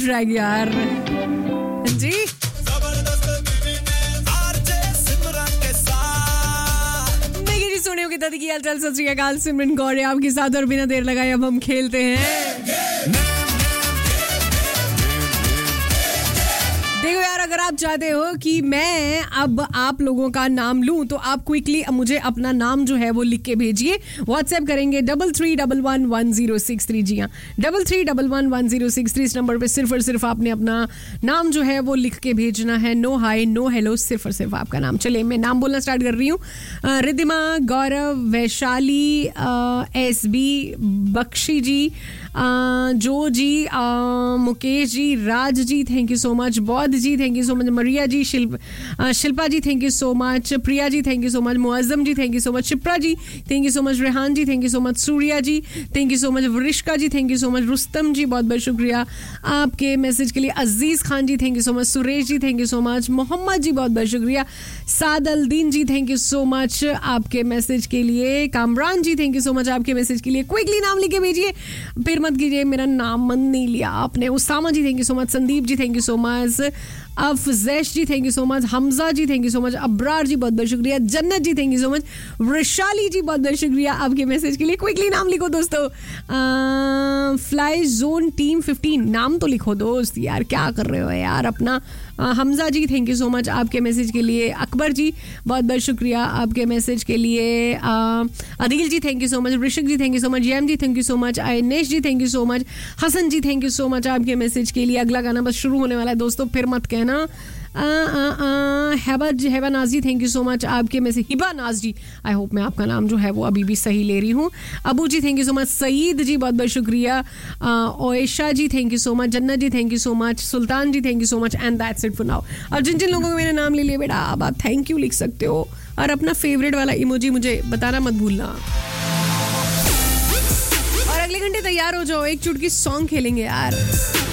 Track यार जी। सोने की दादी की हालचाल, सत श्री अकाल, सिमरन कौर आपके साथ और बिना देर लगाए अब हम खेलते हैं। देखो यार, अगर आप चाहते हो कि मैं अब आप लोगों का नाम लूं तो आप क्विकली मुझे अपना नाम जो है वो लिख के भेजिए। व्हाट्सएप करेंगे 33111063। जी हाँ, 33111063। इस नंबर पे सिर्फ और सिर्फ आपने अपना नाम जो है वो लिख के भेजना है। नो हाई नो हेलो, सिर्फ और सिर्फ आपका नाम। चलिए मैं नाम बोलना स्टार्ट कर रही हूँ। रिद्धिमा, गौरव, वैशाली, SB, बख्शी जी, जो जी, Mukesh ji, Raj ji, thank you so much, बौद्ध जी, thank you so much, Maria ji, Shilpa ji, thank you so much, Priya ji, thank you so much, Muazzam ji, thank you so much, Shipra ji, thank you so much, Rehan ji, thank you so much, Surya ji, thank you so much, वरिष्का ji, thank you so much, Rustam जी, बहुत बहुत शुक्रिया आपके message के लिए, अजीज खान जी, thank you so much, Suresh ji, thank you so much, Mohammad जी, बहुत बहुत शुक्रिया, सादलदीन जी, thank you so much आपके मैसेज के लिए, कामरान जी, थैंक यू सो मच आपके मैसेज के लिए। क्विकली नाम लिखे भेजिए, फिर मत कीजिए मेरा नाम मन नहीं लिया आपने। उसामा जी, thank you so much, Sandeep ji, thank you so much, अफजैश ji, thank you so much, Hamza ji, thank you so much, Abrar जी, बहुत बहुत शुक्रिया, जन्नत जी, thank you so much, Vaishali जी, बहुत बहुत शुक्रिया आपके मैसेज के लिए। क्विकली नाम लिखो दोस्तों। फ्लाई जोन टीम 15 नाम तो लिखो दोस्त यार, क्या कर रहे हो यार अपना। हमजा जी, थैंक यू सो मच आपके मैसेज के लिए। अकबर जी, बहुत बहुत शुक्रिया आपके मैसेज के लिए। अदील जी, thank you so much, Rishik ji, thank you so much, jam ji, thank you so much, आयनेश ji, thank you so much, Hasan ji, thank you so much आपके मैसेज के लिए। अगला गाना बस शुरू होने वाला है दोस्तों, फिर मत कहना। हैबा नाज जी, थैंक यू सो मच आपके मैसेज। हिबा नाज जी, आई होप मैं आपका नाम जो है वो अभी भी सही ले रही हूँ। अबू जी, thank you so much, Saeed जी, बहुत बहुत शुक्रिया, ओएशा जी, थैंक यू सो मच, जन्नत जी, thank you so much, Sultan ji, thank you so much, and that's it for now. और जिन जिन लोगों को मैंने नाम ले लिया बेटा, अब आप थैंक यू लिख सकते हो और अपना फेवरेट वाला इमोजी मुझे बताना मत भूलना। और अगले घंटे तैयार हो जाओ, एक चुटकी सॉन्ग खेलेंगे यार।